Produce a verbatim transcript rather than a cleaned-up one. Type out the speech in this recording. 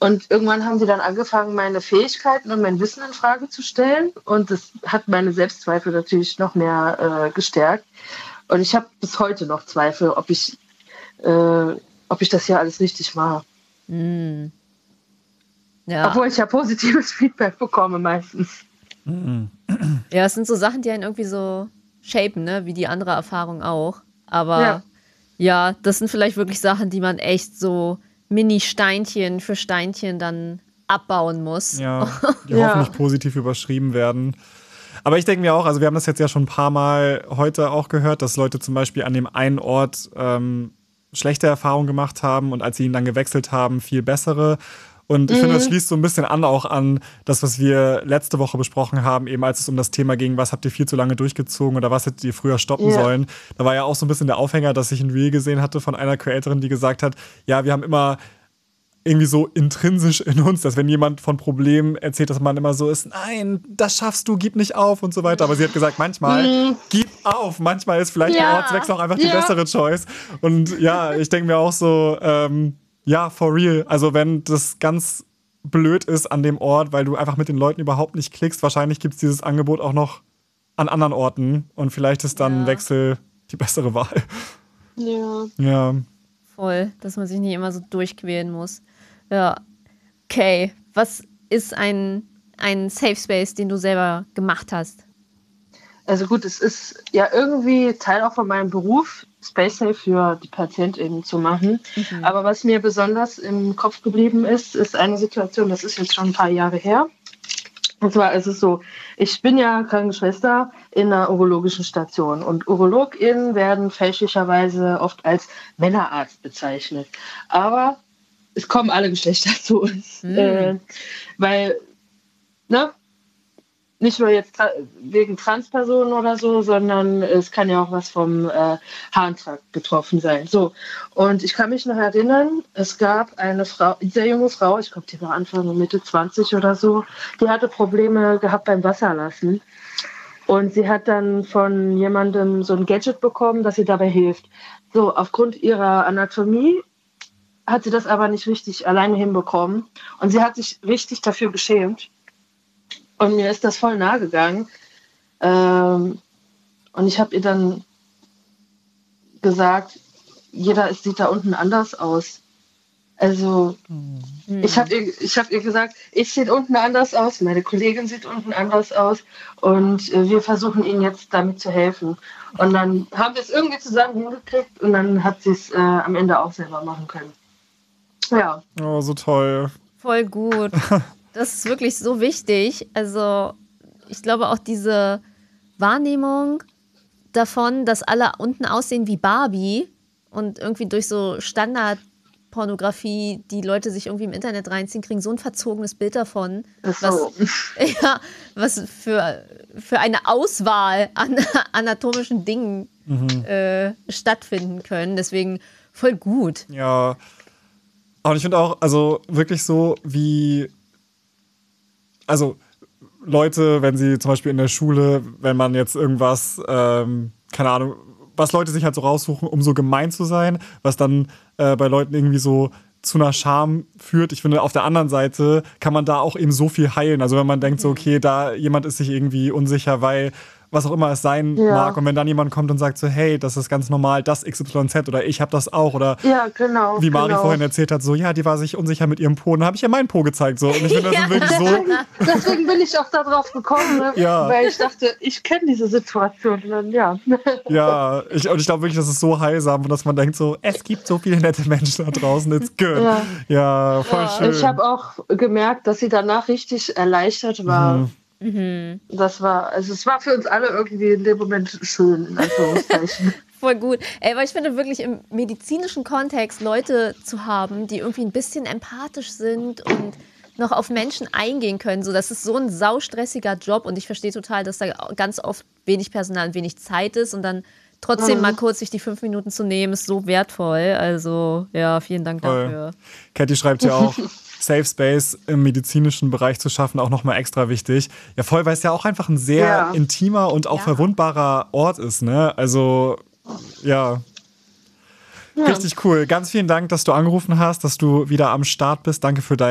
Und irgendwann haben sie dann angefangen, meine Fähigkeiten und mein Wissen in Frage zu stellen. Und das hat meine Selbstzweifel natürlich noch mehr äh, gestärkt. Und ich habe bis heute noch Zweifel, ob ich, äh, ob ich das hier alles richtig mache. Mm. Ja. Obwohl ich ja positives Feedback bekomme meistens. Ja, es sind so Sachen, die einen irgendwie so shapen, ne? Wie die andere Erfahrung auch. Aber ja. ja, das sind vielleicht wirklich Sachen, die man echt so Mini-Steinchen für Steinchen dann abbauen muss. Ja, die Ja. hoffentlich positiv überschrieben werden. Aber ich denke mir auch, also wir haben das jetzt ja schon ein paar Mal heute auch gehört, dass Leute zum Beispiel an dem einen Ort ähm, schlechte Erfahrungen gemacht haben und als sie ihn dann gewechselt haben, viel bessere. Und ich mhm. finde, das schließt so ein bisschen an auch an das, was wir letzte Woche besprochen haben, eben als es um das Thema ging, was habt ihr viel zu lange durchgezogen oder was hättet ihr früher stoppen yeah. sollen. Da war ja auch so ein bisschen der Aufhänger, dass ich ein Reel gesehen hatte von einer Creatorin, die gesagt hat, ja, wir haben immer irgendwie so intrinsisch in uns, dass wenn jemand von Problemen erzählt, dass man immer so ist, nein, das schaffst du, gib nicht auf und so weiter. Aber sie hat gesagt, manchmal, mhm. gib auf. Manchmal ist vielleicht ja. der Ortswechsel auch einfach die ja. bessere Choice. Und ja, ich denke mir auch so, ähm, ja, for real. Also wenn das ganz blöd ist an dem Ort, weil du einfach mit den Leuten überhaupt nicht klickst, wahrscheinlich gibt es dieses Angebot auch noch an anderen Orten und vielleicht ist dann ja. ein Wechsel die bessere Wahl. Ja. Ja. Voll, dass man sich nicht immer so durchquälen muss. Ja. Okay, was ist ein, ein Safe Space, den du selber gemacht hast? Also gut, es ist ja irgendwie Teil auch von meinem Beruf, Space Safe für die PatientInnen zu machen. Mhm. Aber was mir besonders im Kopf geblieben ist, ist eine Situation, das ist jetzt schon ein paar Jahre her. Und zwar ist es so, ich bin ja Krankenschwester in einer urologischen Station und UrologInnen werden fälschlicherweise oft als Männerarzt bezeichnet. Aber es kommen alle Geschlechter zu uns. Mhm. Äh, weil, ne? Nicht nur jetzt tra- wegen Transpersonen oder so, sondern es kann ja auch was vom äh, Harntrakt betroffen sein. So. Und ich kann mich noch erinnern, es gab eine Frau, eine sehr junge Frau, ich glaube, die war Anfang Mitte zwanzig oder so, die hatte Probleme gehabt beim Wasserlassen. Und sie hat dann von jemandem so ein Gadget bekommen, das ihr dabei hilft. So, aufgrund ihrer Anatomie hat sie das aber nicht richtig alleine hinbekommen. Und sie hat sich richtig dafür geschämt. Und mir ist das voll nahe gegangen. Ähm, und ich habe ihr dann gesagt, jeder ist, sieht da unten anders aus. Also mhm. ich habe ihr, ich hab ihr gesagt, ich sehe unten anders aus, meine Kollegin sieht unten anders aus und äh, wir versuchen ihnen jetzt damit zu helfen. Und dann haben wir es irgendwie zusammen hingekriegt und dann hat sie es äh, am Ende auch selber machen können. Ja. Oh, so toll. Voll gut. Das ist wirklich so wichtig. Also ich glaube auch diese Wahrnehmung davon, dass alle unten aussehen wie Barbie und irgendwie durch so Standardpornografie die Leute sich irgendwie im Internet reinziehen, kriegen so ein verzogenes Bild davon, was, so. ja, was für, für eine Auswahl an anatomischen Dingen mhm. äh, stattfinden können. Deswegen voll gut. Ja, und ich finde auch, also wirklich so wie also Leute, wenn sie zum Beispiel in der Schule, wenn man jetzt irgendwas, ähm, keine Ahnung, was Leute sich halt so raussuchen, um so gemein zu sein, was dann äh, bei Leuten irgendwie so zu einer Scham führt. Ich finde, auf der anderen Seite kann man da auch eben so viel heilen. Also wenn man denkt so, okay, da jemand ist sich irgendwie unsicher, weil was auch immer es sein ja. mag. Und wenn dann jemand kommt und sagt so, hey, das ist ganz normal, das X Y Z oder ich habe das auch. Oder ja, genau, wie Mari genau. vorhin erzählt hat, so, ja, die war sich unsicher mit ihrem Po. Dann habe ich ja meinen Po gezeigt. So. Und ich finde, das sind wirklich so... Deswegen bin ich auch da drauf gekommen, ne? Ja. Weil ich dachte, ich kenne diese Situation. Und dann, ja, ja ich, und ich glaube wirklich, das ist so heilsam, dass man denkt so, es gibt so viele nette Menschen da draußen, it's good. Ja, ja voll ja. schön. Ich habe auch gemerkt, dass sie danach richtig erleichtert war. Mhm. Mhm. Das war, also es war für uns alle irgendwie in dem Moment schön, in Anführungszeichen. Voll gut. Ey, weil ich finde wirklich im medizinischen Kontext Leute zu haben, die irgendwie ein bisschen empathisch sind und noch auf Menschen eingehen können. So, das ist so ein saustressiger Job und ich verstehe total, dass da ganz oft wenig Personal und wenig Zeit ist und dann trotzdem mhm. mal kurz sich die fünf Minuten zu nehmen, ist so wertvoll. Also ja, vielen Dank Voll. dafür. Katie schreibt ja auch, Safe Space im medizinischen Bereich zu schaffen, auch nochmal extra wichtig. Ja, voll, weil es ja auch einfach ein sehr ja. intimer und auch ja. verwundbarer Ort ist, ne? Also, ja. ja. Richtig cool. Ganz vielen Dank, dass du angerufen hast, dass du wieder am Start bist. Danke für dein